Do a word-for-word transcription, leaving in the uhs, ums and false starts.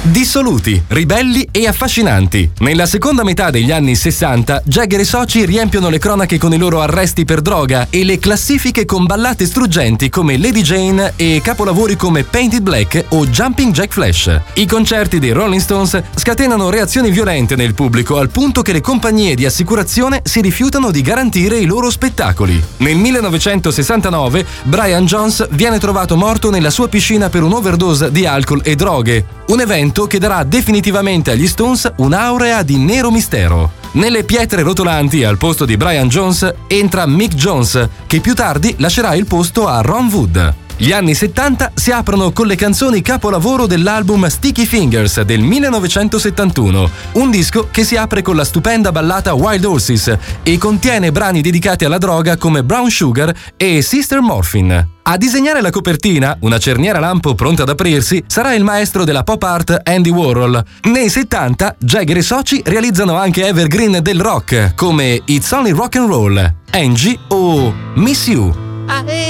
Dissoluti, ribelli e affascinanti. Nella seconda metà degli anni sessanta, Jagger e soci riempiono le cronache con i loro arresti per droga e le classifiche con ballate struggenti come Lady Jane e capolavori come Painted Black o Jumping Jack Flash. I concerti dei Rolling Stones scatenano reazioni violente nel pubblico al punto che le compagnie di assicurazione si rifiutano di garantire i loro spettacoli. Nel millenovecentosessantanove, Brian Jones viene trovato morto nella sua piscina per un'overdose di alcol e droghe. Un evento che darà definitivamente agli Stones un'aurea di nero mistero. Nelle pietre rotolanti al posto di Brian Jones entra Mick Jones, che più tardi lascerà il posto a Ron Wood. Gli anni settanta si aprono con le canzoni capolavoro dell'album Sticky Fingers del millenovecentosettantuno, un disco che si apre con la stupenda ballata Wild Horses e contiene brani dedicati alla droga come Brown Sugar e Sister Morphine. A disegnare la copertina, una cerniera lampo pronta ad aprirsi, sarà il maestro della pop art Andy Warhol. Nei settanta, Jagger e soci realizzano anche evergreen del rock come It's Only Rock and Roll, Angie o Miss You.